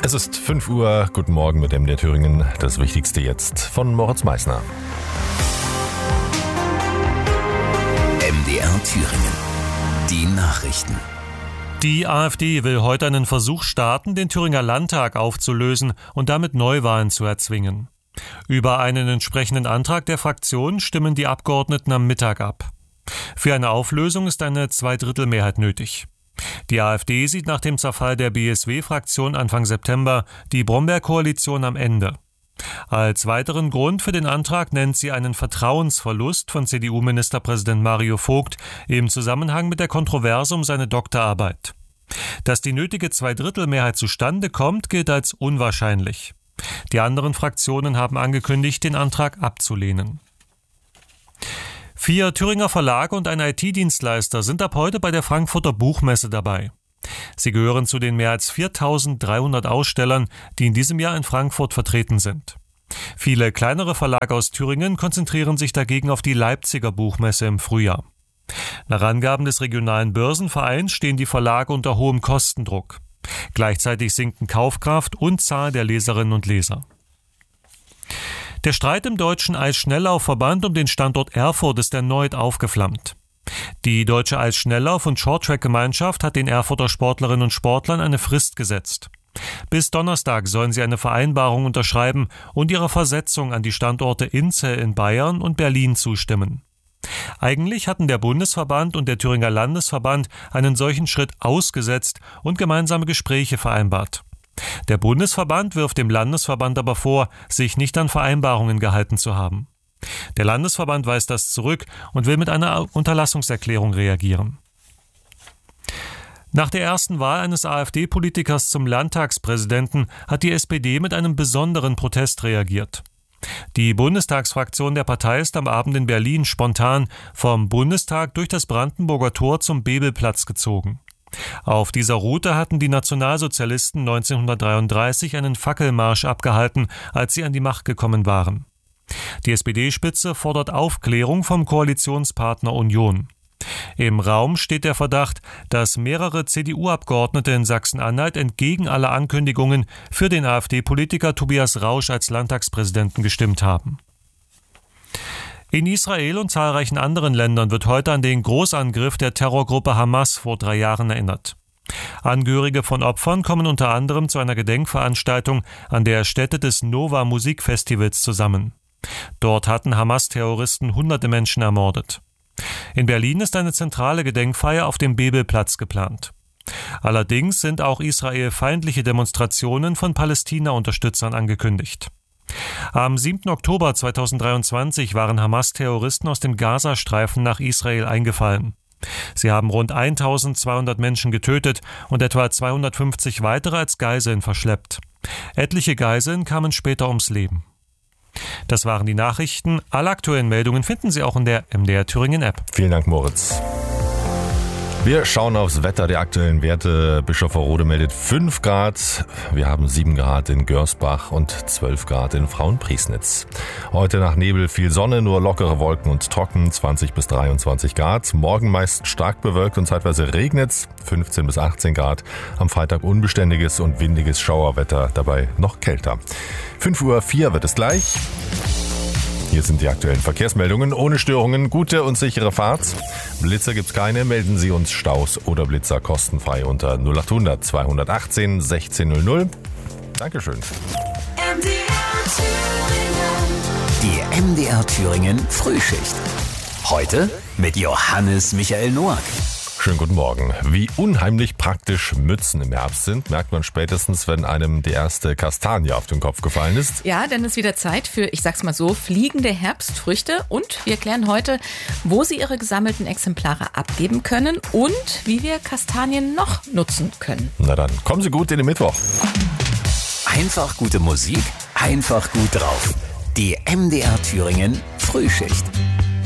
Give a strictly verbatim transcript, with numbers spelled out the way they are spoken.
Es ist fünf Uhr, guten Morgen mit M D R Thüringen, das Wichtigste jetzt von Moritz Meissner. M D R Thüringen, die Nachrichten. Die AfD will heute einen Versuch starten, den Thüringer Landtag aufzulösen und damit Neuwahlen zu erzwingen. Über einen entsprechenden Antrag der Fraktion stimmen die Abgeordneten am Mittag ab. Für eine Auflösung ist eine Zweidrittelmehrheit nötig. Die AfD sieht nach dem Zerfall der B S W-Fraktion Anfang September die Brombeer-Koalition am Ende. Als weiteren Grund für den Antrag nennt sie einen Vertrauensverlust von C D U-Ministerpräsident Mario Vogt im Zusammenhang mit der Kontroverse um seine Doktorarbeit. Dass die nötige Zweidrittelmehrheit zustande kommt, gilt als unwahrscheinlich. Die anderen Fraktionen haben angekündigt, den Antrag abzulehnen. Vier Thüringer Verlage und ein I T-Dienstleister sind ab heute bei der Frankfurter Buchmesse dabei. Sie gehören zu den mehr als viertausenddreihundert Ausstellern, die in diesem Jahr in Frankfurt vertreten sind. Viele kleinere Verlage aus Thüringen konzentrieren sich dagegen auf die Leipziger Buchmesse im Frühjahr. Nach Angaben des regionalen Börsenvereins stehen die Verlage unter hohem Kostendruck. Gleichzeitig sinken Kaufkraft und Zahl der Leserinnen und Leser. Der Streit im Deutschen Eisschnelllaufverband um den Standort Erfurt ist erneut aufgeflammt. Die Deutsche Eisschnelllauf- und Shorttrack-Gemeinschaft hat den Erfurter Sportlerinnen und Sportlern eine Frist gesetzt. Bis Donnerstag sollen sie eine Vereinbarung unterschreiben und ihrer Versetzung an die Standorte Inzell in Bayern und Berlin zustimmen. Eigentlich hatten der Bundesverband und der Thüringer Landesverband einen solchen Schritt ausgesetzt und gemeinsame Gespräche vereinbart. Der Bundesverband wirft dem Landesverband aber vor, sich nicht an Vereinbarungen gehalten zu haben. Der Landesverband weist das zurück und will mit einer Unterlassungserklärung reagieren. Nach der ersten Wahl eines AfD-Politikers zum Landtagspräsidenten hat die S P D mit einem besonderen Protest reagiert. Die Bundestagsfraktion der Partei ist am Abend in Berlin spontan vom Bundestag durch das Brandenburger Tor zum Bebelplatz gezogen. Auf dieser Route hatten die Nationalsozialisten neunzehnhundertdreiunddreißig einen Fackelmarsch abgehalten, als sie an die Macht gekommen waren. Die S P D-Spitze fordert Aufklärung vom Koalitionspartner Union. Im Raum steht der Verdacht, dass mehrere C D U-Abgeordnete in Sachsen-Anhalt entgegen aller Ankündigungen für den AfD-Politiker Tobias Rausch als Landtagspräsidenten gestimmt haben. In Israel und zahlreichen anderen Ländern wird heute an den Großangriff der Terrorgruppe Hamas vor drei Jahren erinnert. Angehörige von Opfern kommen unter anderem zu einer Gedenkveranstaltung an der Stätte des Nova Musikfestivals zusammen. Dort hatten Hamas-Terroristen hunderte Menschen ermordet. In Berlin ist eine zentrale Gedenkfeier auf dem Bebelplatz geplant. Allerdings sind auch israelfeindliche Demonstrationen von Palästina-Unterstützern angekündigt. Am siebten Oktober zweitausenddreiundzwanzig waren Hamas-Terroristen aus dem Gazastreifen nach Israel eingefallen. Sie haben rund eintausendzweihundert Menschen getötet und etwa zweihundertfünfzig weitere als Geiseln verschleppt. Etliche Geiseln kamen später ums Leben. Das waren die Nachrichten. Alle aktuellen Meldungen finden Sie auch in der M D R Thüringen App. Vielen Dank, Moritz. Wir schauen aufs Wetter, der aktuellen Werte. Bischofferode meldet fünf Grad. Wir haben sieben Grad in Görsbach und zwölf Grad in Frauenpriesnitz. Heute nach Nebel viel Sonne, nur lockere Wolken und trocken, zwanzig bis dreiundzwanzig Grad. Morgen meist stark bewölkt und zeitweise regnet's, fünfzehn bis achtzehn Grad. Am Freitag unbeständiges und windiges Schauerwetter, dabei noch kälter. fünf Uhr vier wird es gleich. Hier sind die aktuellen Verkehrsmeldungen. Ohne Störungen, gute und sichere Fahrt. Blitzer gibt's keine. Melden Sie uns Staus oder Blitzer kostenfrei unter null achthundert zweihundertachtzehn sechzehn null null. Dankeschön. M D R Thüringen. Die M D R Thüringen Frühschicht. Heute mit Johannes Michael Noack. Schönen guten Morgen. Wie unheimlich praktisch Mützen im Herbst sind, merkt man spätestens, wenn einem die erste Kastanie auf den Kopf gefallen ist. Ja, denn es ist wieder Zeit für, ich sag's mal so, fliegende Herbstfrüchte. Und wir erklären heute, wo Sie Ihre gesammelten Exemplare abgeben können und wie wir Kastanien noch nutzen können. Na dann, kommen Sie gut in den Mittwoch. Einfach gute Musik, einfach gut drauf. Die M D R Thüringen Frühschicht.